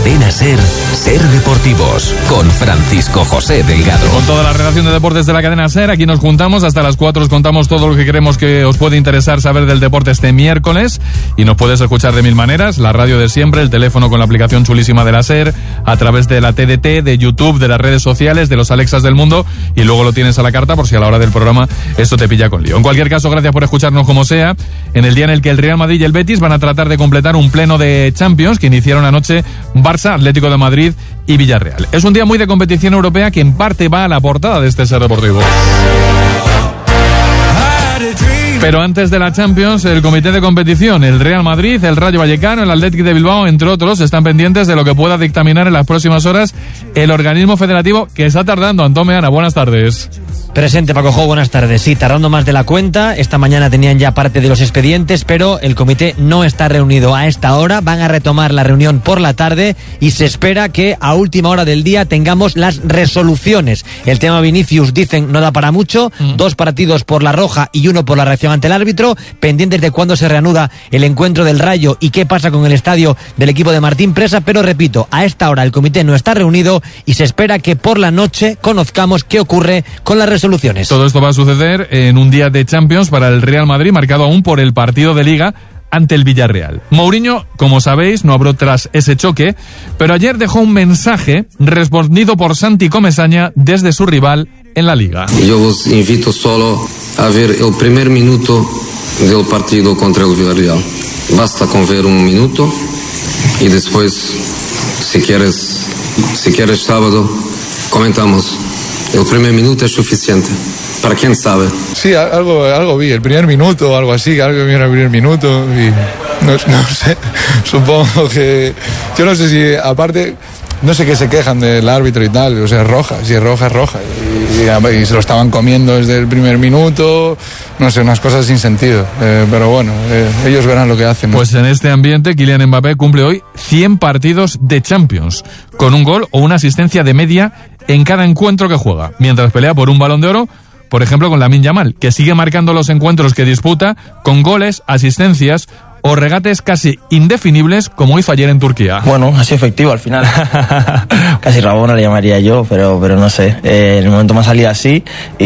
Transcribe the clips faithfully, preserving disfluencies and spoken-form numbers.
Cadena SER, Ser Deportivos, con Francisco José Delgado. Con toda la redacción de deportes de la Cadena SER, aquí nos juntamos, hasta las cuatro os contamos todo lo que creemos que os puede interesar saber del deporte este miércoles, y nos puedes escuchar de mil maneras, la radio de siempre, el teléfono con la aplicación chulísima de la SER, a través de la T D T, de YouTube, de las redes sociales, de los Alexas del mundo, y luego lo tienes a la carta por si a la hora del programa esto te pilla con lío. En cualquier caso, gracias por escucharnos como sea, en el día en el que el Real Madrid y el Betis van a tratar de completar un pleno de Champions que iniciaron anoche Barça, Atlético de Madrid y Villarreal. Es un día muy de competición europea que en parte va a la portada de este Ser Deportivo. Pero antes de la Champions, el comité de competición, el Real Madrid, el Rayo Vallecano, el Athletic de Bilbao, entre otros, están pendientes de lo que pueda dictaminar en las próximas horas el organismo federativo, que está tardando. Antón Meana, buenas tardes. Presente, Paco Jo, buenas tardes. Sí, tardando más de la cuenta. Esta mañana tenían ya parte de los expedientes, pero el comité no está reunido a esta hora. Van a retomar la reunión por la tarde y se espera que a última hora del día tengamos las resoluciones. El tema Vinicius, dicen, no da para mucho. Mm. Dos partidos por la roja y uno por la reacción ante el árbitro. Pendientes de cuándo se reanuda el encuentro del Rayo y qué pasa con el estadio del equipo de Martín Presa. Pero repito, a esta hora el comité no está reunido y se espera que por la noche conozcamos qué ocurre con las resoluciones. Todo esto va a suceder en un día de Champions para el Real Madrid, marcado aún por el partido de Liga ante el Villarreal. Mourinho, como sabéis, no habló tras ese choque, pero ayer dejó un mensaje respondido por Santi Comesaña desde su rival en la Liga. Yo os invito solo a ver el primer minuto del partido contra el Villarreal. Basta con ver un minuto y después, si quieres, si quieres sábado, comentamos. El primer minuto es suficiente. ¿Para quién sabe? Sí, algo, algo vi, el primer minuto, algo así, algo vi en el primer minuto y no, no sé, supongo que, yo no sé si, aparte, no sé qué se quejan del árbitro y tal, o sea, es roja, si es roja, es roja, y, y, y se lo estaban comiendo desde el primer minuto, no sé, unas cosas sin sentido, eh, pero bueno, eh, ellos verán lo que hacen. Pues en este ambiente, Kylian Mbappé cumple hoy cien partidos de Champions, con un gol o una asistencia de media en cada encuentro que juega, mientras pelea por un Balón de Oro, por ejemplo con Lamine Yamal, que sigue marcando los encuentros que disputa con goles, asistencias o regates casi indefinibles, como hizo ayer en Turquía. Bueno, ha sido efectivo al final. Casi Rabona le llamaría yo, pero, pero no sé. Eh, en el momento me ha salido así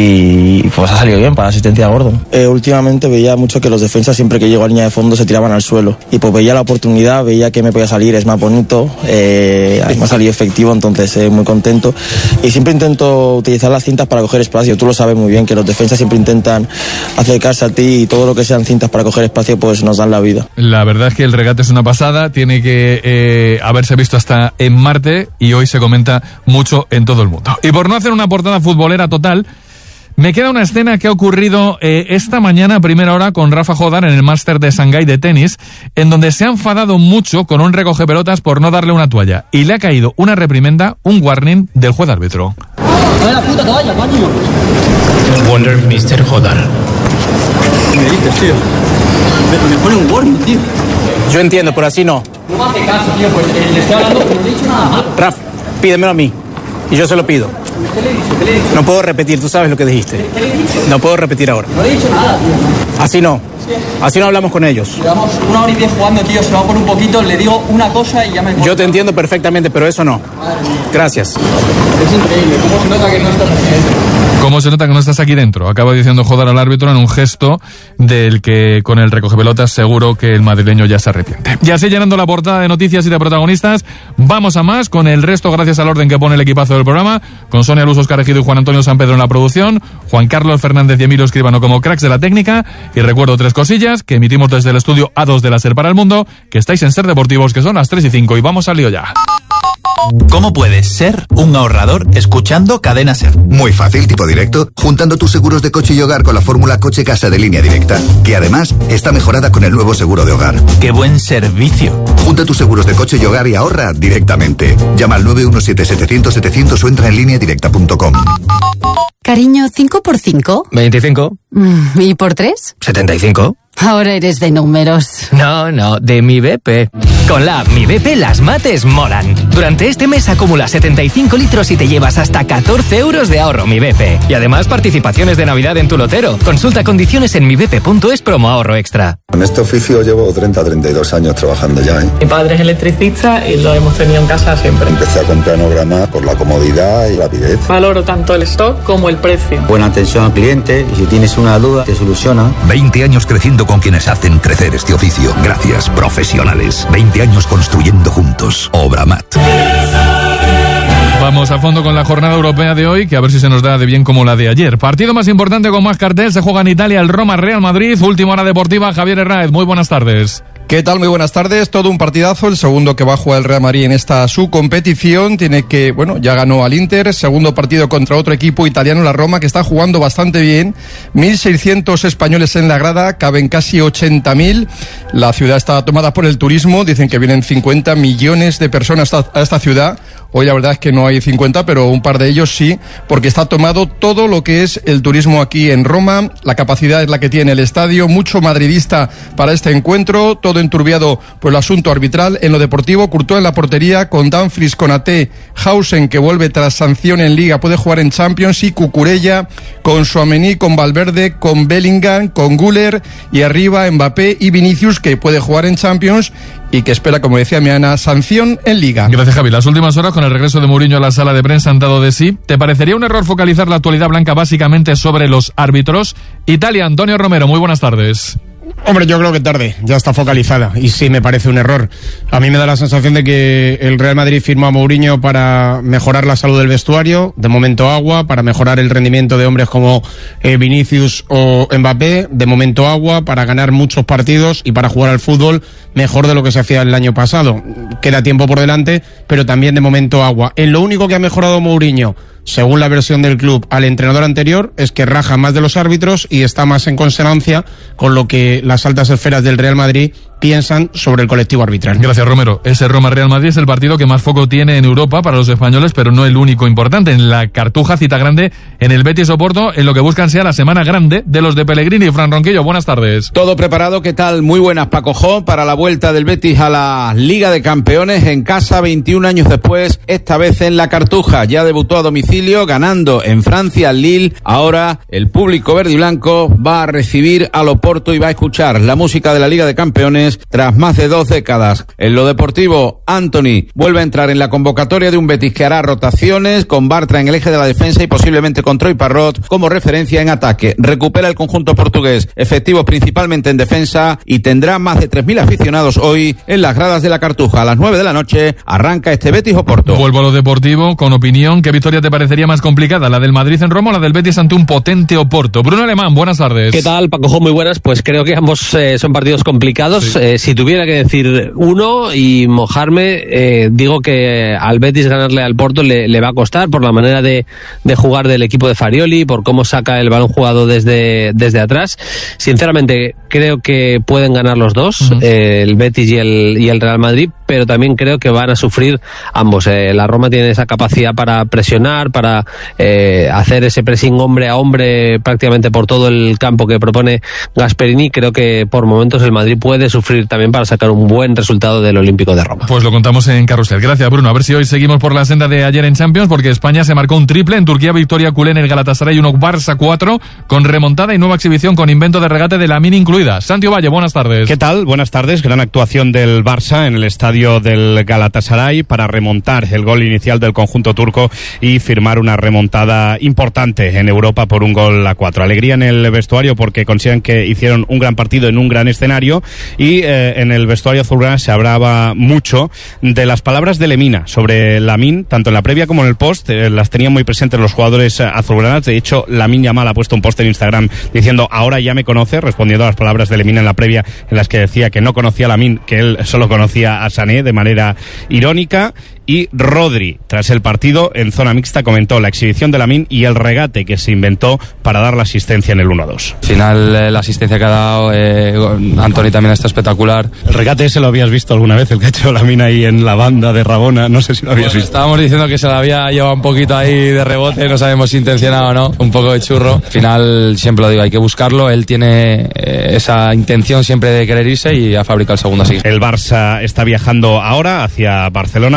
y pues ha salido bien para la asistencia de Gordon. Eh, últimamente veía mucho que los defensas siempre que llego a línea de fondo se tiraban al suelo. Y pues veía la oportunidad, veía que me podía salir, es más bonito. Eh, me ha salido efectivo, entonces eh, muy contento. Y siempre intento utilizar las cintas para coger espacio. Tú lo sabes muy bien, que los defensas siempre intentan acercarse a ti y todo lo que sean cintas para coger espacio pues nos dan la vida. La verdad es que el regate es una pasada, tiene que eh, haberse visto hasta en Marte y hoy se comenta mucho en todo el mundo. Y por no hacer una portada futbolera total, me queda una escena que ha ocurrido eh, esta mañana a primera hora con Rafa Jodar en el Máster de Shanghái de tenis, en donde se ha enfadado mucho con un recogepelotas por no darle una toalla y le ha caído una reprimenda, un warning del juez árbitro. ¡Dame la puta toalla, coño! Wonder mister Jodar. ¿Qué me dices, tío? Me, me pone un warning, tío. Yo entiendo, pero así no. No me hace caso, tío, pues eh, le estoy hablando, pero no le he dicho nada más. Raf, pídemelo a mí. Y yo se lo pido. ¿Qué le he dicho? ¿Qué le he dicho? No puedo repetir, tú sabes lo que dijiste. ¿Qué le he dicho? No puedo repetir ahora. No le he dicho nada, tío. Así no. Sí. Así no hablamos con ellos. Llevamos una hora y diez jugando, tío, se va por un poquito, le digo una cosa y ya me... Yo te entiendo perfectamente, pero eso no. Gracias. Es increíble, cómo se nota que no estás aquí dentro. ¿Cómo se nota que no estás aquí dentro? Acaba diciendo Jodar al árbitro en un gesto del que con el recogepelotas seguro que el madrileño ya se arrepiente. Y así llenando la portada de noticias y de protagonistas, vamos a más con el resto gracias al orden que pone el equipazo del programa, con Sonia Luz, Óscar Ejido y Juan Antonio San Pedro en la producción, Juan Carlos Fernández y Emilio Escribano como cracks de la técnica, y recuerdo tres cosillas, que emitimos desde el estudio A dos de la SER para el mundo, que estáis en Ser Deportivos, que son las tres y cinco, y vamos al lío ya. ¿Cómo puedes ser un ahorrador escuchando Cadena SER? Muy fácil, tipo directo, juntando tus seguros de coche y hogar con la fórmula Coche Casa de Línea Directa, que además está mejorada con el nuevo seguro de hogar. ¡Qué buen servicio! Junta tus seguros de coche y hogar y ahorra directamente. Llama al nueve uno siete, setecientos, setecientos o entra en línea directa punto com. Cariño, ¿cinco por cinco? veinticinco. ¿Y por tres? setenta y cinco. Ahora eres de números. No, no, de Mi B P. Con la app Mi B P las mates molan. Durante este mes acumula setenta y cinco litros y te llevas hasta catorce euros de ahorro Mi B P. Y además participaciones de Navidad en tu lotero. Consulta condiciones en mi b p punto es promo ahorro extra. En este oficio llevo treinta a treinta y dos años trabajando ya, ¿eh? Mi padre es electricista y lo hemos tenido en casa siempre. Empecé a comprar planograma por la comodidad y rapidez. Valoro tanto el stock como el precio. Buena atención al cliente y si tienes una duda te soluciona. veinte años creciendo con quienes hacen crecer este oficio. Gracias, profesionales. veinte años construyendo juntos. Obramat. Vamos a fondo con la jornada europea de hoy, que a ver si se nos da de bien como la de ayer. Partido más importante con más cartel, se juega en Italia el Roma-Real Madrid. Última hora deportiva, Javier Hernández, muy buenas tardes. ¿Qué tal? Muy buenas tardes. Todo un partidazo, el segundo que va a jugar el Real Madrid en esta su competición. Tiene que, bueno, ya ganó al Inter, segundo partido contra otro equipo italiano, la Roma, que está jugando bastante bien. mil seiscientos españoles en la grada, caben casi ochenta mil. La ciudad está tomada por el turismo, dicen que vienen cincuenta millones de personas a esta ciudad. Hoy la verdad es que no hay cincuenta, pero un par de ellos sí, porque está tomado todo lo que es el turismo aquí en Roma. La capacidad es la que tiene el estadio, mucho madridista para este encuentro, todo enturbiado por el asunto arbitral. En lo deportivo, Courtois en la portería, con Dumfries, con Ate, Hausen, que vuelve tras sanción en Liga, puede jugar en Champions, y Cucurella, con Tchouaméni, con Valverde, con Bellingham, con Güler, y arriba Mbappé y Vinicius, que puede jugar en Champions y que espera, como decía Miana, sanción en Liga. Gracias, Javi. Las últimas horas, con el regreso de Mourinho a la sala de prensa, han dado de sí. ¿Te parecería un error focalizar la actualidad blanca básicamente sobre los árbitros? Italia, Antonio Romero, muy buenas tardes. Hombre, yo creo que tarde, ya está focalizada y sí me parece un error. A mí me da la sensación de que el Real Madrid firmó a Mourinho para mejorar la salud del vestuario, de momento agua, para mejorar el rendimiento de hombres como eh, Vinicius o Mbappé, de momento agua, para ganar muchos partidos y para jugar al fútbol mejor de lo que se hacía el año pasado. Queda tiempo por delante, pero también de momento agua. En lo único que ha mejorado Mourinho, según la versión del club, al entrenador anterior, es que raja más de los árbitros y está más en consonancia con lo que las altas esferas del Real Madrid piensan sobre el colectivo arbitral. Gracias, Romero. Ese Roma-Real Madrid es el partido que más foco tiene en Europa para los españoles, pero no el único importante. En la Cartuja, cita grande en el Betis Oporto, en lo que buscan sea la semana grande de los de Pellegrini. Fran Ronquillo, buenas tardes. Todo preparado, ¿qué tal? Muy buenas, Paco Jo, para la vuelta del Betis a la Liga de Campeones en casa, veintiún años después, esta vez en la Cartuja. Ya debutó a domicilio, ganando en Francia al Lille. Ahora el público verde y blanco va a recibir al Oporto y va a escuchar la música de la Liga de Campeones tras más de dos décadas. En lo deportivo, Anthony vuelve a entrar en la convocatoria de un Betis que hará rotaciones, con Bartra en el eje de la defensa y posiblemente con Troy Parrott como referencia en ataque. Recupera el conjunto portugués, efectivos principalmente en defensa, y tendrá más de tres mil aficionados hoy en las gradas de la Cartuja. A las nueve de la noche arranca este Betis Oporto. Vuelvo a lo deportivo con opinión. ¿Qué victoria te parecería más complicada, la del Madrid en Roma o la del Betis ante un potente Oporto? Bruno Alemán, buenas tardes. ¿Qué tal, Paco? Muy buenas. Pues creo que ambos eh, son partidos complicados. Sí. Eh, si tuviera que decir uno y mojarme, eh, digo que al Betis ganarle al Porto le, le va a costar por la manera de, de jugar del equipo de Farioli, por cómo saca el balón jugado desde, desde atrás. Sinceramente, creo que pueden ganar los dos, uh-huh. eh, el Betis y el, y el Real Madrid, pero también creo que van a sufrir ambos. Eh, la Roma tiene esa capacidad para presionar, para eh, hacer ese pressing hombre a hombre prácticamente por todo el campo que propone Gasperini. Creo que por momentos el Madrid puede sufrir también para sacar un buen resultado del Olímpico de Roma. Pues lo contamos en Carrusel. Gracias, Bruno. A ver si hoy seguimos por la senda de ayer en Champions, porque España se marcó un triple. En Turquía, victoria culé en el Galatasaray uno, Barça cuatro, con remontada y nueva exhibición con invento de regate de Lamine incluida. Santi Valle, buenas tardes. ¿Qué tal? Buenas tardes. Gran actuación del Barça en el estadio del Galatasaray para remontar el gol inicial del conjunto turco y firmar una remontada importante en Europa por un gol a cuatro. Alegría en el vestuario porque consideran que hicieron un gran partido en un gran escenario, y eh, en el vestuario azulgrana se hablaba mucho de las palabras de Lemina sobre Lamine, tanto en la previa como en el post. Eh, las tenían muy presentes los jugadores eh, azulgranas. De hecho, Lamine Yamal ha puesto un post en Instagram diciendo ahora ya me conoce, respondiendo a las palabras de Lemina en la previa, en las que decía que no conocía a Lamine, que él solo conocía a Sané, de manera irónica. Y Rodri, tras el partido en zona mixta, comentó la exhibición de Lamine y el regate que se inventó para dar la asistencia en el uno dos. Al final, eh, la asistencia que ha dado eh, Anthony también está espectacular. El regate ese lo habías visto alguna vez, el que ha hecho Lamine ahí en la banda de Rabona, no sé si lo habías bueno, visto. Estábamos diciendo que se lo había llevado un poquito ahí de rebote, no sabemos si intencionado o no, un poco de churro. Al final, siempre lo digo, hay que buscarlo, él tiene eh, esa intención siempre de querer irse y ha fabricado el segundo así. El Barça está viajando ahora hacia Barcelona para descansar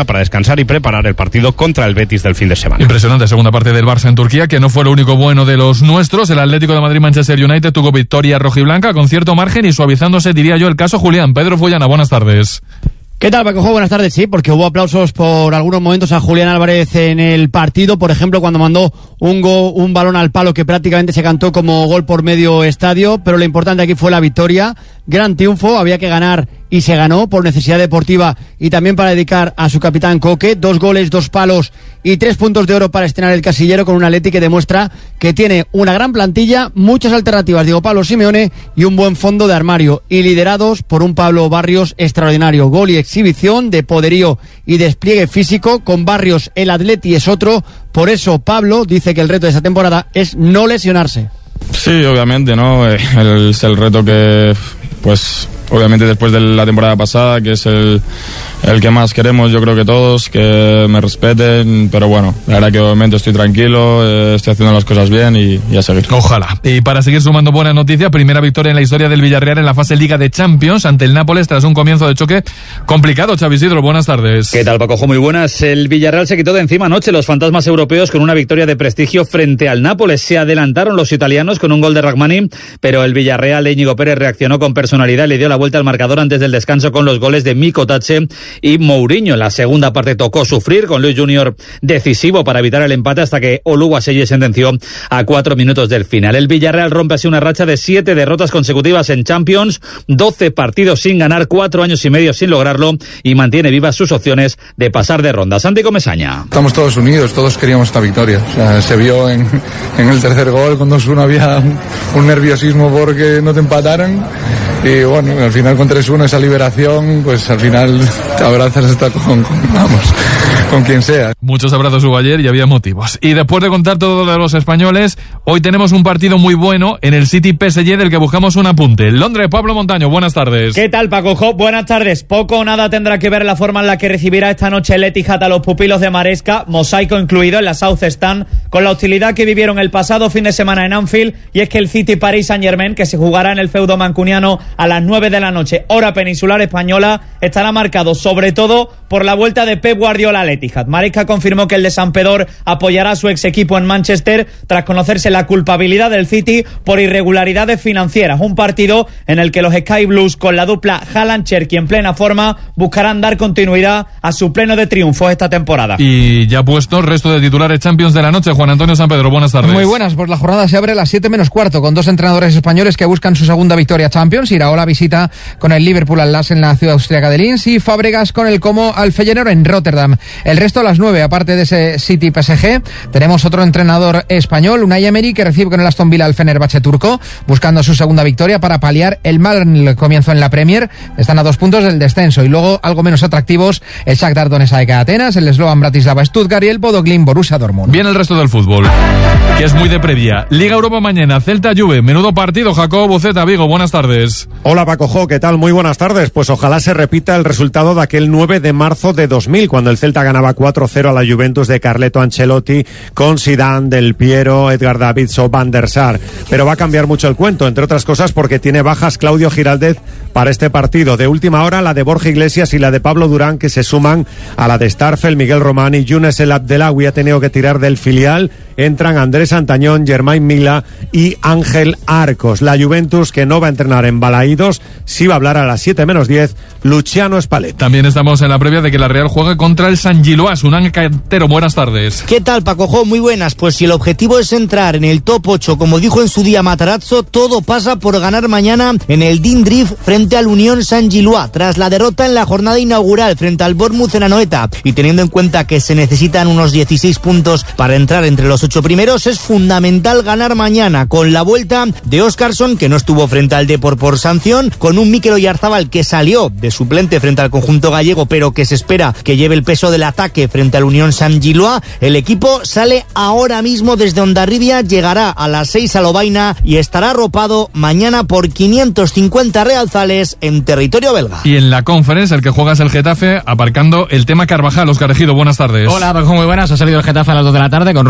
descansar y preparar el partido contra el Betis del fin de semana. Impresionante segunda parte del Barça en Turquía, que no fue lo único bueno de los nuestros. El Atlético de Madrid-Manchester United tuvo victoria rojiblanca con cierto margen y suavizándose, diría yo, el caso Julián. Pedro Fullana, buenas tardes. ¿Qué tal, Paco? Buenas tardes, sí, porque hubo aplausos por algunos momentos a Julián Álvarez en el partido, por ejemplo, cuando mandó un, go, un balón al palo que prácticamente se cantó como gol por medio estadio, pero lo importante aquí fue la victoria. Gran triunfo, había que ganar y se ganó por necesidad deportiva y también para dedicar a su capitán Coque. Dos goles, dos palos y tres puntos de oro para estrenar el casillero con un Atleti que demuestra que tiene una gran plantilla, muchas alternativas, digo Pablo Simeone, y un buen fondo de armario, y liderados por un Pablo Barrios extraordinario. Gol y exhibición de poderío y despliegue físico. Con Barrios el Atleti es otro, por eso Pablo dice que el reto de esta temporada es no lesionarse. Sí, obviamente, ¿no? El, es el reto que, pues, obviamente después de la temporada pasada, que es el, el que más queremos, yo creo que todos, que me respeten, pero bueno, la verdad que obviamente estoy tranquilo, eh, estoy haciendo las cosas bien y, y a seguir. Ojalá. Y para seguir sumando buenas noticias, primera victoria en la historia del Villarreal en la fase Liga de Champions ante el Nápoles tras un comienzo de choque complicado. Xavi Isidro, buenas tardes. ¿Qué tal, Paco? Muy buenas. El Villarreal se quitó de encima anoche los fantasmas europeos con una victoria de prestigio frente al Nápoles. Se adelantaron los italianos con un gol de Rachmani, pero el Villarreal de Íñigo Pérez reaccionó con personalidad y le dio la vuelta al marcador antes del descanso con los goles de Miko Tache y Mourinho. En la segunda parte tocó sufrir con Luis Junior decisivo para evitar el empate hasta que Oluwaseye sentenció a cuatro minutos del final. El Villarreal rompe así una racha de siete derrotas consecutivas en Champions, doce partidos sin ganar, cuatro años y medio sin lograrlo y mantiene vivas sus opciones de pasar de ronda. Santi Comesaña. Estamos todos unidos, todos queríamos esta victoria. O sea, se vio en, en el tercer gol, con dos uno había un, un nerviosismo porque no te empataran. Y bueno, al final con tres uno esa liberación, pues al final te abrazas hasta con, con, vamos, con quien sea. Muchos abrazos hubo ayer y había motivos. Y después de contar todo de los españoles, hoy tenemos un partido muy bueno en el City P S G del que buscamos un apunte. Londres, Pablo Montaño, buenas tardes. ¿Qué tal, Paco Jo? Buenas tardes. Poco o nada tendrá que ver la forma en la que recibirá esta noche el Etihad a los pupilos de Maresca, mosaico incluido en la South Stand, con la hostilidad que vivieron el pasado fin de semana en Anfield, y es que el City Paris Saint-Germain, que se jugará en el feudo mancuniano a las nueve de la noche, hora peninsular española, estará marcado sobre todo por la vuelta de Pep Guardiola al Etihad. Maresca confirmó que el de Sampedor apoyará a su ex equipo en Manchester tras conocerse la culpabilidad del City por irregularidades financieras. Un partido en el que los Sky Blues, con la dupla Haaland-Cherki en plena forma, buscarán dar continuidad a su pleno de triunfos esta temporada. Y ya puesto el resto de titulares Champions de la noche. Juan Antonio Sampedro, buenas tardes. Muy buenas, pues la jornada se abre a las siete menos cuarto con dos entrenadores españoles que buscan su segunda victoria Champions. Iraola visita con el Liverpool al Lask en la ciudad austríaca de Linz y Fábregas con el Como al Feyenoord en Rotterdam. El resto a las nueve, aparte de ese City P S G, tenemos otro entrenador español, Unai Emery, que recibe con el Aston Villa al Fenerbahce turco, buscando su segunda victoria para paliar el mal comienzo en la Premier. Están a dos puntos del descenso. Y luego, algo menos atractivos, el Shakhtar Donetsk A E K Atenas, el Slovan Bratislava Stuttgart y el Bodo Glimt Borussia Dortmund. Bien el resto del fútbol, que es muy de previa. Liga Europa mañana, Celta Juve, menudo partido. Jacob Buceta, Vigo, buenas tardes. Hola Paco Jo, ¿qué tal? Muy buenas tardes. Pues ojalá se repita el resultado de aquel nueve de marzo de dos mil, cuando el Celta ganaba cuatro cero a la Juventus de Carleto Ancelotti, con Zidane, Del Piero, Edgar Davids o Van der Sar. Pero va a cambiar mucho el cuento, entre otras cosas porque tiene bajas Claudio Giraldez para este partido. De última hora, la de Borja Iglesias y la de Pablo Durán, que se suman a la de Starfel, Miguel Román y Younes El Abdelawi ha tenido que tirar del filial. Entran Andrés Antañón, Germain Mila y Ángel Arcos. La Juventus, que no va a entrenar en Balaídos, sí va a hablar a las siete menos diez, Luciano Spalletti. También estamos en la previa de que la Real juegue contra el San Giloás. Unán Cantero, buenas tardes. ¿Qué tal, Paco Jo? Muy buenas. Pues si el objetivo es entrar en el top ocho, como dijo en su día Matarazzo, todo pasa por ganar mañana en el Dindrif frente al Unión San Giloás, tras la derrota en la jornada inaugural frente al Bournemouth en Anoeta, y teniendo en cuenta que se necesitan unos dieciséis puntos para entrar entre los ocho primeros, es fundamental ganar mañana, con la vuelta de Óscarson, que no estuvo frente al Depor por sanción, con un Mikel Oyarzábal que salió de suplente frente al conjunto gallego, pero que se espera que lleve el peso del ataque frente al Unión San Giloás. El equipo sale ahora mismo desde Hondarribia, llegará a las seis a Lovaina y estará arropado mañana por quinientos cincuenta realzales en territorio belga. Y en la Conference, el que juega es el Getafe, aparcando el tema Carvajal. Óscar Ejido, buenas tardes. Hola, Paco, muy buenas. Ha salido el Getafe a las dos de la tarde con rumbo a Rumanía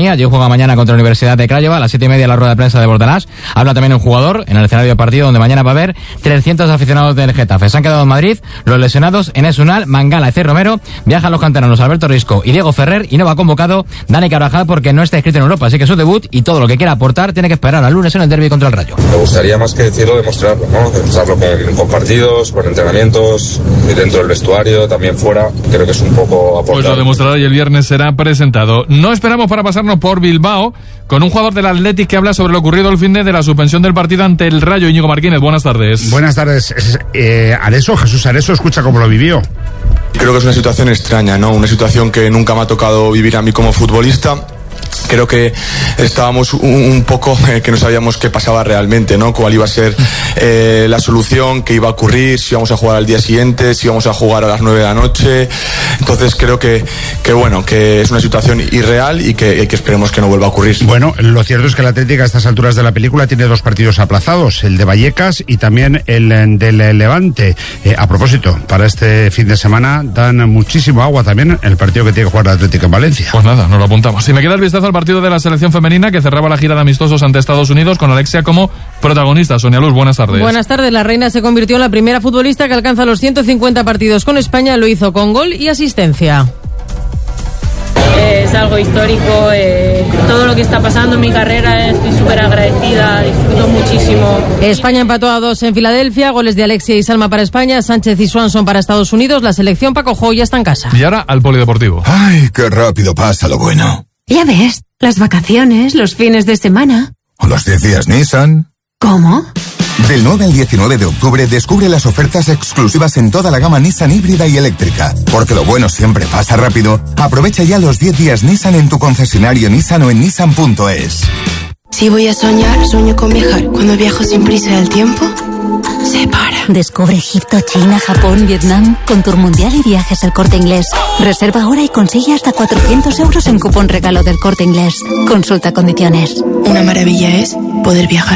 Basconia. Yo juego mañana contra la Universidad de Craiova a las siete y media la rueda de prensa de Bordalás. Habla también un jugador en el escenario de partido donde mañana va a haber trescientos aficionados del Getafe. Se han quedado en Madrid los lesionados Enes Unal, Mangala y C. Romero. Viajan los canteranos Alberto Risco y Diego Ferrer y no va convocado Dani Carvajal porque no está inscrito en Europa. Así que su debut y todo lo que quiera aportar tiene que esperar al lunes en el derbi contra el Rayo. Me gustaría más que decirlo, demostrarlo, ¿no? Demostrarlo con, con partidos, con entrenamientos, dentro del vestuario, también fuera. Creo que es un poco aportar. Pues lo demostrará y el viernes será presentado. No esperamos para pasarnos por Bilbao con un jugador del Athletic que habla sobre lo ocurrido el fin de, de la suspensión del partido ante el Rayo. Íñigo Martínez, buenas tardes. Buenas tardes. Eh, Areso, Jesús Areso, escucha cómo lo vivió. Creo que es una situación extraña, ¿no? Una situación que nunca me ha tocado vivir a mí como futbolista. Creo que estábamos un, un poco eh, que no sabíamos qué pasaba realmente, ¿no? Cuál iba a ser eh, la solución, qué iba a ocurrir, si íbamos a jugar al día siguiente, si íbamos a jugar a las nueve de la noche. Entonces creo que, que bueno, que es una situación irreal y que, que esperemos que no vuelva a ocurrir. Bueno, lo cierto es que el Atlético a estas alturas de la película tiene dos partidos aplazados, el de Vallecas y también el del Levante. Eh, a propósito, para este fin de semana dan muchísimo agua también el partido que tiene que jugar el Atlético en Valencia. Pues nada, nos lo apuntamos. Si me queda el vistazo al partido de la selección femenina que cerraba la gira de amistosos ante Estados Unidos con Alexia como protagonista. Sonia Luz, buenas tardes. Buenas tardes. La reina se convirtió en la primera futbolista que alcanza los ciento cincuenta partidos con España. Lo hizo con gol y asistencia. Es algo histórico, eh, todo lo que está pasando en mi carrera, estoy súper agradecida, disfruto muchísimo. España empató a dos en Filadelfia, goles de Alexia y Salma para España, Sánchez y Swanson para Estados Unidos, la selección Paco Jo ya está en casa. Y ahora al polideportivo. Ay, qué rápido pasa lo bueno. Ya ves, las vacaciones, los fines de semana. ¿O los diez días Nissan? ¿Cómo? Del nueve al diecinueve de octubre descubre las ofertas exclusivas en toda la gama Nissan híbrida y eléctrica. Porque lo bueno siempre pasa rápido. Aprovecha ya los diez días Nissan en tu concesionario Nissan o en nissan punto es. Si voy a soñar, sueño con viajar. Cuando viajo sin prisa el tiempo se para. Descubre Egipto, China, Japón, Vietnam con Tour Mundial y Viajes El Corte Inglés. Reserva ahora y consigue hasta cuatrocientos euros en cupón regalo del Corte Inglés. Consulta condiciones. Una maravilla es poder viajar.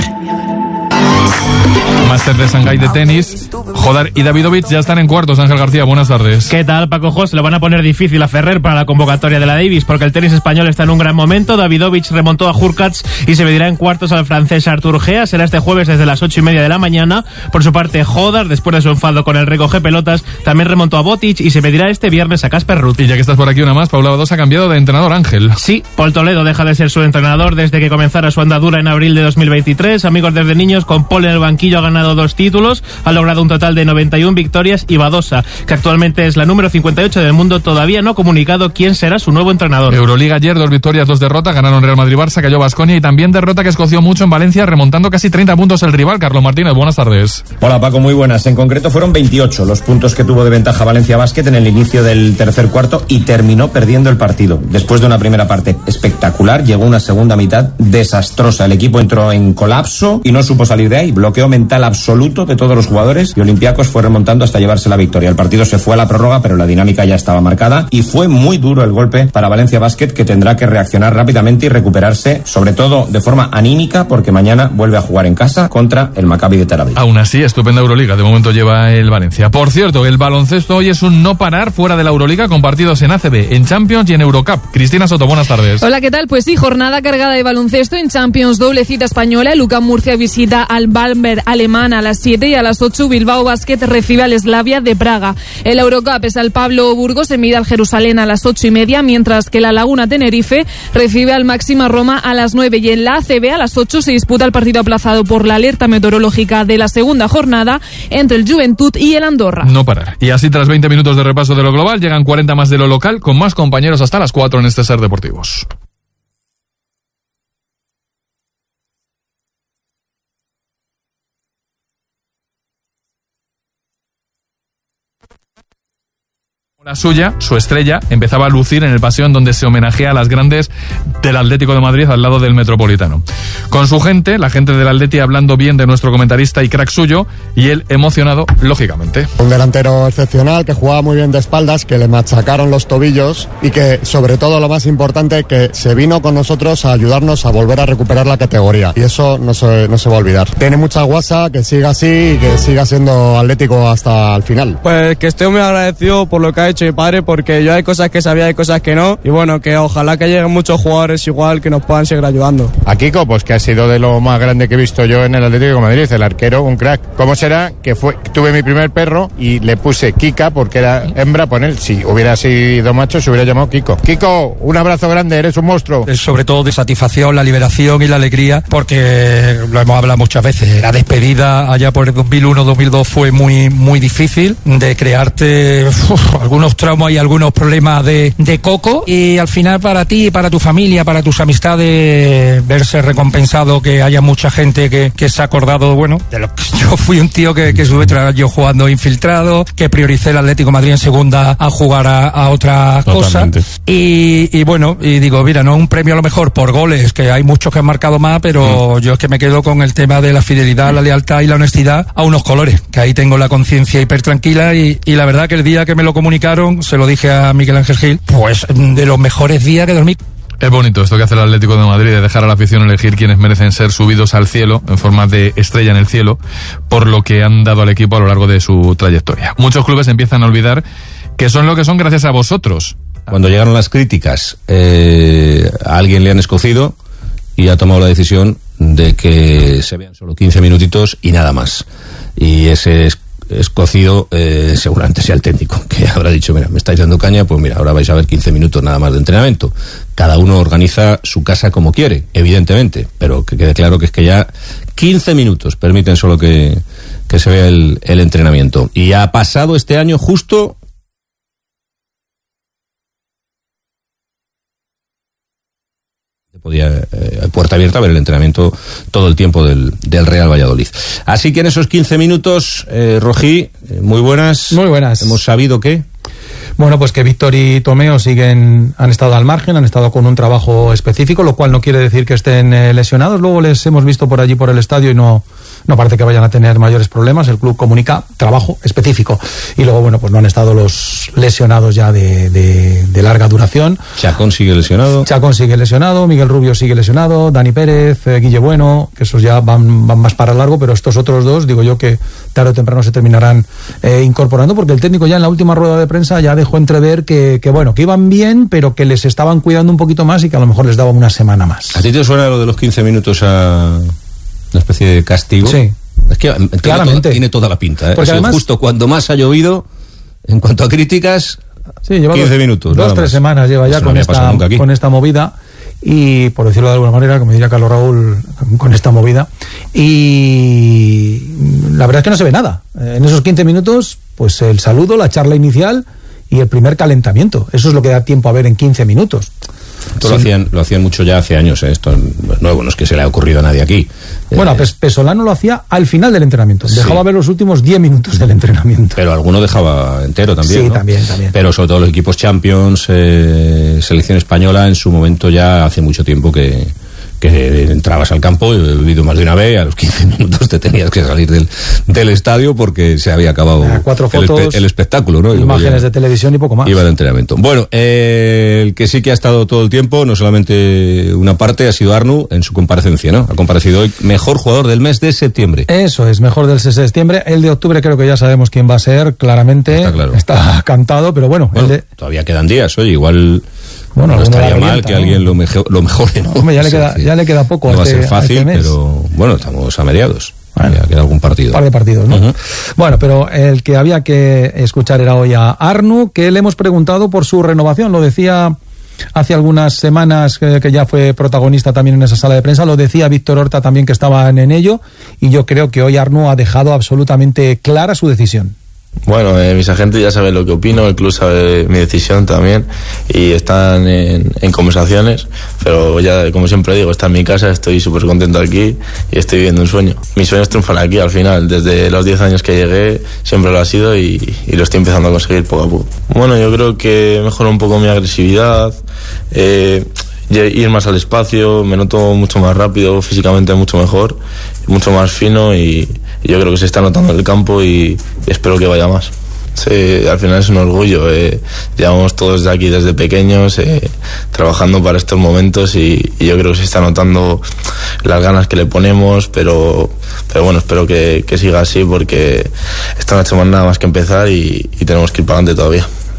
Máster de Shanghái de tenis. Jodar y Davidovich ya están en cuartos. Ángel García, buenas tardes. ¿Qué tal, Paco Jos? Lo van a poner difícil a Ferrer para la convocatoria de la Davis porque el tenis español está en un gran momento. Davidovich remontó a Hurkacz y se medirá en cuartos al francés Artur Gea. Será este jueves desde las ocho y media de la mañana. Por su parte, Jodar, después de su enfado con el recoge pelotas, también remontó a Botic y se medirá este viernes a Casper Ruud. Y ya que estás por aquí una más, Paula Badosa ha cambiado de entrenador, Ángel. Sí, Paul Toledo deja de ser su entrenador desde que comenzara su andadura en abril de dos mil veintitrés. Amigos desde niños, con Paul en el banquillo ha ganado dos títulos, ha logrado un total de noventa y una victorias y Badosa, que actualmente es la número cincuenta y ocho del mundo, todavía no ha comunicado quién será su nuevo entrenador. Euroliga ayer, dos victorias, dos derrotas, ganaron Real Madrid-Barça, cayó Baskonia y también derrota que escoció mucho en Valencia, remontando casi treinta puntos el rival. Carlos Martínez, buenas tardes. Hola Paco, muy buenas. En concreto fueron veintiocho los puntos que tuvo de ventaja Valencia Basket en el inicio del tercer cuarto y terminó perdiendo el partido. Después de una primera parte espectacular, llegó una segunda mitad desastrosa. El equipo entró en colapso y no supo salir de ahí. Bloqueo mental absoluto de todos los jugadores y Olympiacos fue remontando hasta llevarse la victoria. El partido se fue a la prórroga, pero la dinámica ya estaba marcada y fue muy duro el golpe para Valencia Basket, que tendrá que reaccionar rápidamente y recuperarse, sobre todo de forma anímica, porque mañana vuelve a jugar en casa contra el Maccabi de Tel Aviv. Aún así, estupenda Euroliga, de momento lleva el Valencia. Por cierto, el baloncesto hoy es un no parar fuera de la Euroliga, con partidos en A C B, en Champions y en Eurocup. Cristina Soto, buenas tardes. Hola, ¿qué tal? Pues sí, jornada cargada de baloncesto en Champions, doble cita española. El U C A M Murcia visita al Bamberg alemán a las siete y a las ocho Bilbao Basket recibe al Slavia de Praga. El Eurocup es al Pablo Burgos, se mide al Jerusalén a las ocho y media, mientras que la Laguna Tenerife recibe al Máxima Roma a las nueve, y en la A C B a las ocho se disputa el partido aplazado por la alerta meteorológica de la segunda jornada entre el Juventud y el Andorra. No parar. Y así, tras veinte minutos de repaso de lo global, llegan cuarenta más de lo local, con más compañeros hasta las cuatro en este Ser Deportivos. La suya, su estrella, empezaba a lucir en el paseo en donde se homenajea a las grandes del Atlético de Madrid al lado del Metropolitano. Con su gente, la gente del Atleti hablando bien de nuestro comentarista y crack suyo, y él emocionado, lógicamente. Un delantero excepcional que jugaba muy bien de espaldas, que le machacaron los tobillos y que, sobre todo lo más importante, que se vino con nosotros a ayudarnos a volver a recuperar la categoría. Y eso no se, no se va a olvidar. Tiene mucha guasa, que siga así y que siga siendo Atlético hasta el final. Pues que estoy muy agradecido por lo que ha hecho hecho mi padre, porque yo hay cosas que sabía, hay cosas que no, y bueno, que ojalá que lleguen muchos jugadores igual que nos puedan seguir ayudando. A Kiko, pues que ha sido de lo más grande que he visto yo en el Atlético de Madrid, el arquero, un crack. ¿Cómo será que fue, tuve mi primer perro y le puse Kika porque era hembra, por él, si hubiera sido macho se hubiera llamado Kiko. Kiko, un abrazo grande, eres un monstruo. Es sobre todo de satisfacción, la liberación y la alegría, porque lo hemos hablado muchas veces, la despedida allá por el dos mil uno dos mil dos fue muy muy difícil, de crearte uf, algunos traumas y algunos problemas de, de coco, y al final para ti, para tu familia, para tus amistades, verse recompensado, que haya mucha gente que, que se ha acordado, bueno, de lo que yo fui un tío que, que estuve yo jugando infiltrado, que prioricé el Atlético de Madrid en segunda a jugar a, a otra cosa, y, y bueno, y digo, mira, no un premio a lo mejor por goles, que hay muchos que han marcado más, pero mm. yo es que me quedo con el tema de la fidelidad, la lealtad y la honestidad a unos colores, que ahí tengo la conciencia hiper tranquila, y, y la verdad que el día que me lo comunicaron, se lo dije a Miguel Ángel Gil, pues de los mejores días que dormí. Es bonito esto que hace el Atlético de Madrid, de dejar a la afición elegir quienes merecen ser subidos al cielo, en forma de estrella en el cielo, por lo que han dado al equipo a lo largo de su trayectoria. Muchos clubes empiezan a olvidar que son lo que son gracias a vosotros. Cuando llegaron las críticas, eh, a alguien le han escocido y ha tomado la decisión de que se vean solo quince minutitos y nada más. Y ese es escocido eh, seguramente sea el técnico, que habrá dicho, mira, me estáis dando caña, pues mira, ahora vais a ver quince minutos nada más de entrenamiento. Cada uno organiza su casa como quiere, evidentemente, pero que quede claro que es que ya quince minutos permiten solo que, que se vea el, el entrenamiento. Y ha pasado este año justo podía eh, puerta abierta a ver el entrenamiento todo el tiempo del, del Real Valladolid. Así que en esos quince minutos, eh, Rojí, eh, muy buenas. Muy buenas. Hemos sabido que... Bueno, pues que Víctor y Tomeo siguen, han estado al margen, han estado con un trabajo específico, lo cual no quiere decir que estén eh, lesionados. Luego les hemos visto por allí por el estadio y no, no parece que vayan a tener mayores problemas. El club comunica trabajo específico. Y luego, bueno, pues no han estado los lesionados ya de, de, de larga duración. Chacón sigue lesionado. Chacón sigue lesionado, Miguel Rubio sigue lesionado, Dani Pérez, eh, Guille Bueno, que esos ya van, van más para largo, pero estos otros dos, digo yo que tarde o temprano se terminarán eh, incorporando, porque el técnico ya en la última rueda de prensa ya dejó entrever que, que, bueno, que iban bien, pero que les estaban cuidando un poquito más y que a lo mejor les daban una semana más. ¿A ti te suena lo de los quince minutos a una especie de castigo? Sí. Es que tiene claramente toda, tiene toda la pinta, ¿eh? Porque además, justo cuando más ha llovido, en cuanto a críticas, sí, lleva quince dos, minutos. Dos, tres más. semanas lleva ya no con, esta, con esta movida. Y por decirlo de alguna manera, como diría Carlos Raúl, con esta movida, y la verdad es que no se ve nada. En esos quince minutos, pues el saludo, la charla inicial y el primer calentamiento. Eso es lo que da tiempo a ver en quince minutos. Esto sí. lo hacían lo hacían mucho ya hace años, ¿eh? Esto no es nuevo, no es que se le haya ocurrido a nadie aquí. Bueno, eh, Pesolano lo hacía al final del entrenamiento, dejaba sí. ver los últimos diez minutos del entrenamiento. Pero alguno dejaba entero también, Sí, ¿no? también, también. Pero sobre todo los equipos Champions, eh, selección española, en su momento ya hace mucho tiempo que... que entrabas al campo, he vivido más de una vez, a los quince minutos te tenías que salir del, del estadio porque se había acabado eh, cuatro fotos, el, espe el espectáculo, ¿no? Imágenes de televisión y poco más. Iba de entrenamiento. Bueno, eh, el que sí que ha estado todo el tiempo, no solamente una parte, ha sido Arnu en su comparecencia, ¿no? Ha comparecido hoy mejor jugador del mes de septiembre. Eso es, mejor del mes de septiembre. El de octubre creo que ya sabemos quién va a ser, claramente. Está claro. Está cantado, pero bueno. bueno el de... Todavía quedan días, oye, igual... Bueno, no estaría revienta, mal que ¿no? alguien lo, mejo, lo mejore, ¿no? Hombre, ya, le queda, ya le queda poco. No a va este, a ser fácil, a este mes. pero bueno, estamos a mediados. Bueno, ya queda algún partido. Un par de partidos, ¿no? Uh-huh. Bueno, pero el que había que escuchar era hoy a Arnu, que le hemos preguntado por su renovación. Lo decía hace algunas semanas que, que ya fue protagonista también en esa sala de prensa. Lo decía Víctor Horta también, que estaban en ello. Y yo creo que hoy Arnu ha dejado absolutamente clara su decisión. Bueno, eh, mis agentes ya saben lo que opino, el club sabe mi decisión también y están en, en conversaciones, pero ya, como siempre digo, está en mi casa, estoy súper contento aquí y estoy viviendo un sueño. Mi sueño es triunfar aquí al final, desde los diez años que llegué siempre lo ha sido y, y lo estoy empezando a conseguir poco a poco. Bueno, yo creo que mejoró un poco mi agresividad, eh, ir más al espacio, me noto mucho más rápido, físicamente mucho mejor, mucho más fino y, y yo creo que se está notando en el campo y, y espero que vaya más. Sí, al final es un orgullo, eh. Llevamos todos de aquí desde pequeños eh, trabajando para estos momentos y, y yo creo que se está notando las ganas que le ponemos, pero, pero bueno, espero que, que siga así porque esta noche más nada más que empezar y, y tenemos que ir para adelante todavía.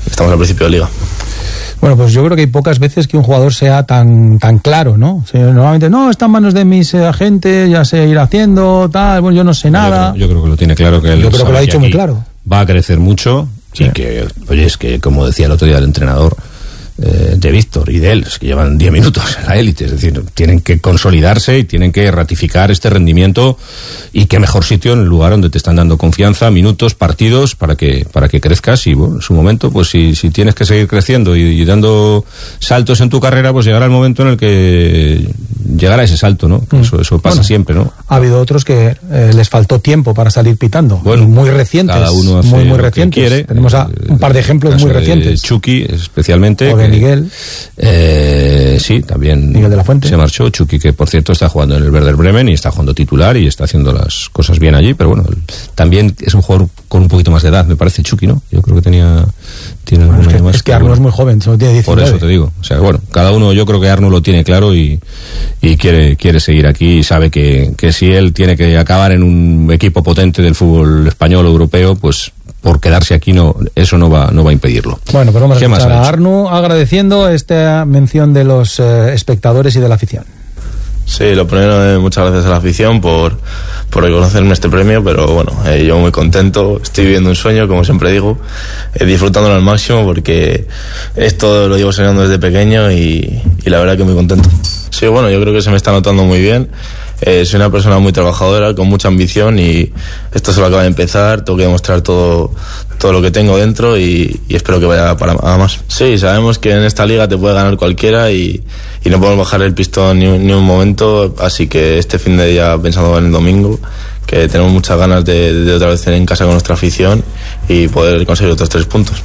estamos al principio de liga. Bueno, pues yo creo que hay pocas veces que un jugador sea tan tan claro, ¿no? O sea, normalmente, no, está en manos de mis eh, agentes, ya sé ir haciendo, tal, bueno, yo no sé nada. Yo creo, yo creo que lo tiene claro, que él Yo creo que lo ha dicho muy claro. Va a crecer mucho, sí. Y que, oye, es que, como decía el otro día el entrenador, eh, de Víctor y de él, es que llevan diez minutos en la élite, es decir, tienen que consolidarse y tienen que ratificar este rendimiento, y qué mejor sitio en el lugar donde te están dando confianza, minutos, partidos, para que para que crezcas. Y bueno, en su momento, pues si, si tienes que seguir creciendo y, y dando saltos en tu carrera, pues llegará el momento en el que llegará ese salto, ¿no? Mm. Eso, eso pasa bueno, siempre, ¿no? Ha habido otros que eh, les faltó tiempo para salir pitando, bueno, muy recientes, cada uno hace muy muy lo recientes. Que quiere. Tenemos a, un par de ejemplos muy recientes. Chucky, especialmente. O de Miguel. Eh, sí, también Miguel de la Fuente. Se marchó. Chucky, que por cierto está jugando en el Werder Bremen y está jugando titular y está haciendo las cosas bien allí, pero bueno, también es un jugador con un poquito más de edad, me parece, Chucky, ¿no? Yo creo que tenía tiene bueno, algún es año que, más. Es que Arno bueno, es muy joven, solo tiene diecinueve. Por eso te digo. O sea, bueno, cada uno, yo creo que Arno lo tiene claro y, y quiere quiere seguir aquí y sabe que, que si él tiene que acabar en un equipo potente del fútbol español o europeo, pues por quedarse aquí no, eso no va no va a impedirlo. Bueno, pues vamos a escuchar ha a Arnu agradeciendo esta mención de los eh, espectadores y de la afición. Sí, lo primero, eh, muchas gracias a la afición por, por reconocerme este premio, pero bueno, eh, yo muy contento, estoy viviendo un sueño, como siempre digo, eh, disfrutándolo al máximo, porque esto lo llevo soñando desde pequeño y, y la verdad que muy contento. Sí, bueno, yo creo que se me está notando muy bien. Eh, soy una persona muy trabajadora, con mucha ambición, y esto solo acaba de empezar. Tengo que demostrar todo, todo lo que tengo dentro y, y espero que vaya para más. Sí, sabemos que en esta liga te puede ganar cualquiera y, y no podemos bajar el pistón ni un, ni un momento, así que este fin de día, pensando en el domingo, que tenemos muchas ganas de, de otra vez en casa con nuestra afición y poder conseguir otros tres puntos.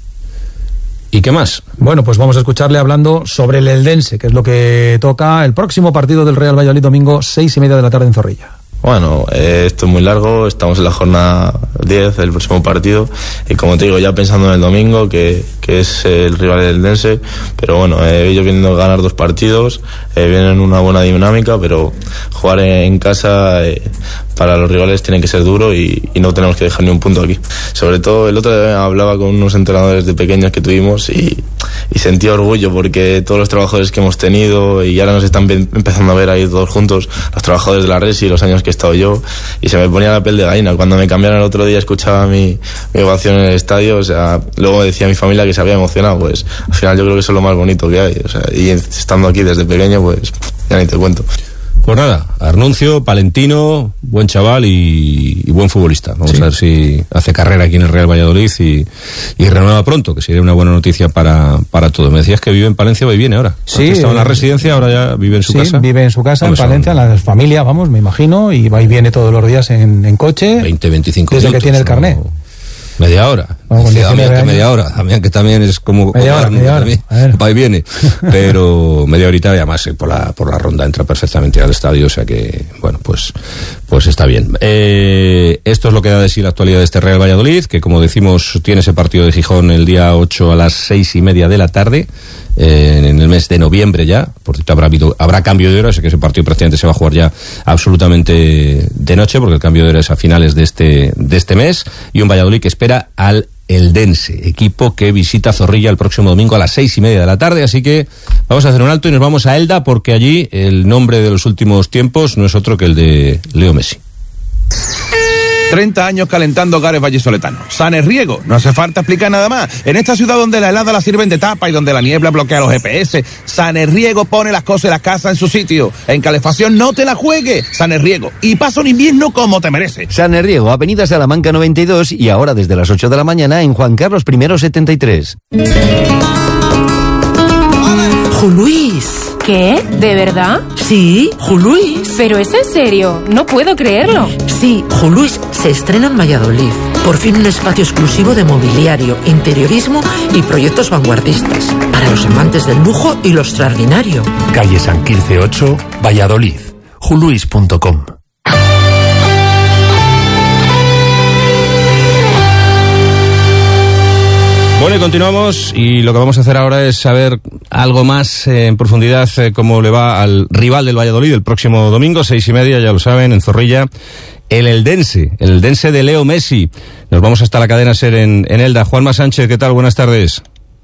¿Y qué más? Bueno, pues vamos a escucharle hablando sobre el Eldense, que es lo que toca el próximo partido del Real Valladolid, domingo, seis y media de la tarde en Zorrilla. Bueno, eh, esto es muy largo, estamos en la jornada diez del próximo partido y como te digo, ya pensando en el domingo, que, que es el rival del Eldense, pero bueno, eh, ellos vienen a ganar dos partidos, eh, vienen en una buena dinámica, pero jugar en, en casa eh, para los rivales tiene que ser duro y, y no tenemos que dejar ni un punto aquí. Sobre todo el otro día hablaba con unos entrenadores de pequeños que tuvimos y, y sentía orgullo porque todos los trabajadores que hemos tenido, y ahora nos están empezando a ver ahí todos juntos, los trabajadores de la Resi y los años que he estado yo, y se me ponía la piel de gallina. Cuando me cambiaron el otro día, escuchaba mi, mi ovación en el estadio, o sea, luego decía mi familia que se había emocionado, pues al final yo creo que eso es lo más bonito que hay, o sea, y estando aquí desde pequeño, pues ya ni te cuento. Pues nada, Arnuncio, palentino, buen chaval y, y buen futbolista. Vamos sí. a ver si hace carrera aquí en el Real Valladolid y, y renueva pronto, que sería una buena noticia para, para todos. Me decías que vive en Palencia, va y viene ahora. Sí. Estaba en la residencia, ahora ya vive en su sí, casa. vive en su casa, Hombre, en Palencia, son... la familia, vamos, me imagino, y va y viene todos los días en, en coche. veinte, veinticinco desde minutos. que tiene el carné. No... Media hora. Vamos, Decía Damián que media hora. Damián que también es como... Media hora, media hora. Va y viene. Pero media horita, y además por la, por la ronda entra perfectamente al estadio, o sea que, bueno, pues, pues está bien. Eh, esto es lo que da de sí la actualidad de este Real Valladolid, que como decimos, tiene ese partido de Gijón el día ocho a las seis y media de la tarde. Eh, en el mes de noviembre ya, por cierto habrá habido, habrá cambio de hora, así que ese partido prácticamente se va a jugar ya absolutamente de noche, porque el cambio de hora es a finales de este, de este mes, y un Valladolid que espera al Eldense, equipo que visita Zorrilla el próximo domingo a las seis y media de la tarde, así que vamos a hacer un alto y nos vamos a Elda, porque allí el nombre de los últimos tiempos no es otro que el de Leo Messi. treinta años calentando hogares vallisoletanos. Sanes Riego, no hace falta explicar nada más. En esta ciudad donde la helada la sirven de tapa y donde la niebla bloquea los G P S, Sanes Riego pone las cosas y las casas en su sitio. En calefacción no te la juegues, Sanes Riego. Y pasa un invierno como te merece. Sanes Riego, Avenida Salamanca noventa y dos, y ahora desde las ocho de la mañana en Juan Carlos I setenta y tres. Juluis. ¿Qué? ¿De verdad? Sí, Juluis. Pero es en serio, no puedo creerlo. Sí, Juluis se estrena en Valladolid. Por fin un espacio exclusivo de mobiliario, interiorismo y proyectos vanguardistas. Para los amantes del lujo y lo extraordinario. Calle San Quirce ocho, Valladolid. juluis punto com. Bueno, y continuamos, y lo que vamos a hacer ahora es saber algo más eh, en profundidad eh, cómo le va al rival del Valladolid el próximo domingo, seis y media, ya lo saben, en Zorrilla, el Eldense, el Eldense de Leo Messi. Nos vamos hasta la cadena SER en, en Elda. Juanma Sánchez, ¿qué tal? Buenas tardes.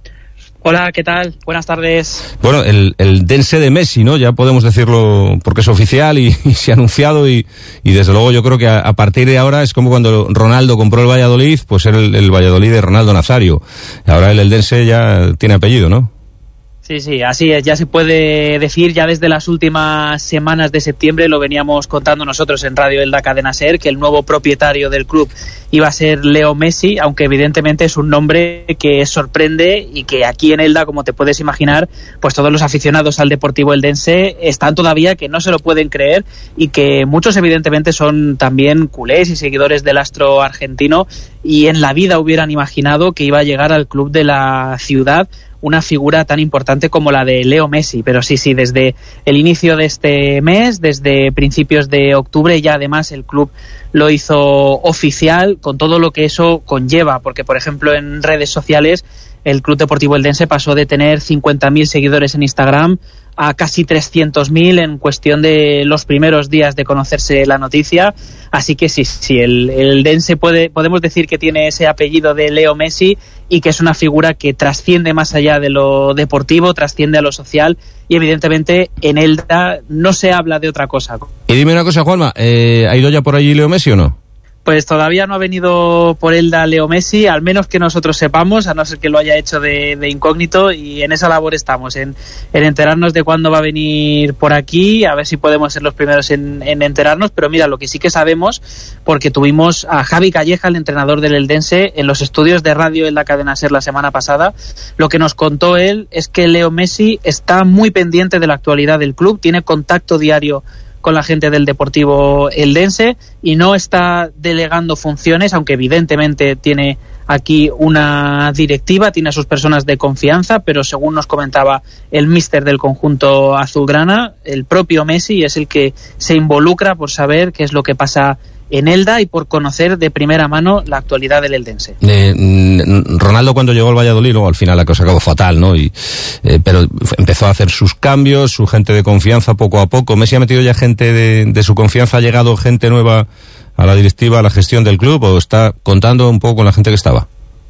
Hola, ¿qué tal? Buenas tardes. Bueno, el, el Eldense de Messi, ¿no? Ya podemos decirlo porque es oficial y, y se ha anunciado y, y desde luego yo creo que a, a partir de ahora es como cuando Ronaldo compró el Valladolid, pues era el, el Valladolid de Ronaldo Nazario. Ahora el Eldense ya tiene apellido, ¿no? Sí, sí, así es, ya se puede decir, ya desde las últimas semanas de septiembre lo veníamos contando nosotros en Radio Elda Cadena SER, que el nuevo propietario del club iba a ser Leo Messi, aunque evidentemente es un nombre que sorprende y que aquí en Elda, como te puedes imaginar, pues todos los aficionados al Deportivo Eldense están todavía que no se lo pueden creer y que muchos evidentemente son también culés y seguidores del astro argentino y en la vida hubieran imaginado que iba a llegar al club de la ciudad una figura tan importante como la de Leo Messi, pero sí, sí, desde el inicio de este mes, desde principios de octubre, ya además el club lo hizo oficial con todo lo que eso conlleva, porque por ejemplo en redes sociales el Club Deportivo Eldense pasó de tener cincuenta mil seguidores en Instagram a casi trescientos mil en cuestión de los primeros días de conocerse la noticia, así que sí, sí, el, el Eldense puede, podemos decir que tiene ese apellido de Leo Messi y que es una figura que trasciende más allá de lo deportivo, trasciende a lo social y evidentemente en Elda no se habla de otra cosa. Y dime una cosa, Juanma, ¿eh, ¿ha ido ya por allí Leo Messi o no? Pues todavía no ha venido por Elda Leo Messi, al menos que nosotros sepamos, a no ser que lo haya hecho de, de incógnito, y en esa labor estamos, en, en enterarnos de cuándo va a venir por aquí, a ver si podemos ser los primeros en, en enterarnos, pero mira, lo que sí que sabemos, porque tuvimos a Javi Calleja, el entrenador del Eldense, en los estudios de radio en la cadena SER la semana pasada, lo que nos contó él es que Leo Messi está muy pendiente de la actualidad del club, tiene contacto diario con la gente del Deportivo Eldense y no está delegando funciones, aunque evidentemente tiene aquí una directiva, tiene a sus personas de confianza, pero según nos comentaba el míster del conjunto azulgrana, el propio Messi es el que se involucra por saber qué es lo que pasa en Elda y por conocer de primera mano la actualidad del Eldense. Eh, Ronaldo cuando llegó al Valladolid, luego al final la cosa acabó fatal, ¿no? Y, eh, pero empezó a hacer sus cambios, su gente de confianza poco a poco. Messi ha metido ya gente de, de su confianza, ha llegado gente nueva a la directiva, a la gestión del club, o está contando un poco con la gente que estaba.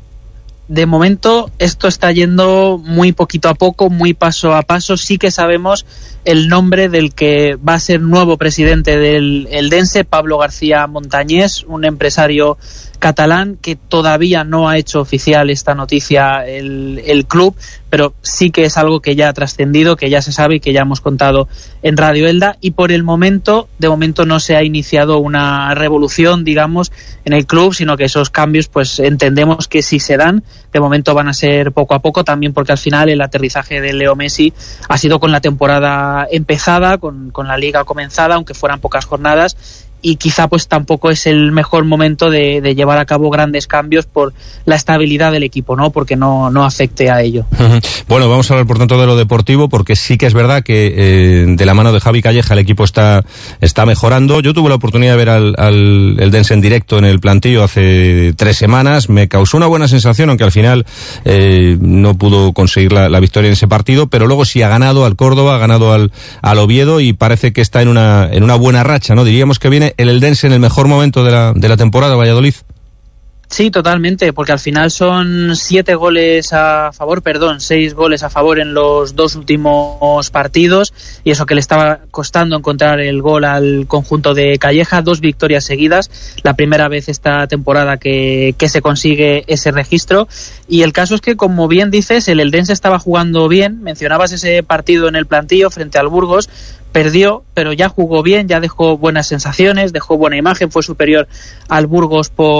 De momento esto está yendo muy poquito a poco, muy paso a paso. Sí que sabemos el nombre del que va a ser nuevo presidente del Eldense, Pablo García Montañés, un empresario catalán que todavía no ha hecho oficial esta noticia el, el club, pero sí que es algo que ya ha trascendido, que ya se sabe y que ya hemos contado en Radio Elda, y por el momento, de momento no se ha iniciado una revolución, digamos, en el club, sino que esos cambios, pues entendemos que si se dan, de momento van a ser poco a poco, también porque al final el aterrizaje de Leo Messi ha sido con la temporada empezada, con, con la liga comenzada, aunque fueran pocas jornadas, y quizá pues tampoco es el mejor momento de, de llevar a cabo grandes cambios por la estabilidad del equipo, ¿no? Porque no, no afecte a ello. Bueno, vamos a hablar por tanto de lo deportivo, porque sí que es verdad que eh, de la mano de Javi Calleja el equipo está, está mejorando. Yo tuve la oportunidad de ver al, al Eldense en directo en el plantillo hace tres semanas, me causó una buena sensación, aunque al final eh, no pudo conseguir la, la victoria en ese partido, pero luego sí ha ganado al Córdoba, ha ganado al, al Oviedo y parece que está en una, en una buena racha, ¿no? Diríamos que viene el Eldense en el mejor momento de la, de la temporada, Valladolid. Sí, totalmente, porque al final son siete goles a favor, perdón, seis goles a favor en los dos últimos partidos, y eso que le estaba costando encontrar el gol al conjunto de Calleja, dos victorias seguidas, la primera vez esta temporada que, que se consigue ese registro, y el caso es que, como bien dices, el Eldense estaba jugando bien, mencionabas ese partido en el plantillo frente al Burgos, perdió, pero ya jugó bien, ya dejó buenas sensaciones, dejó buena imagen, fue superior al Burgos por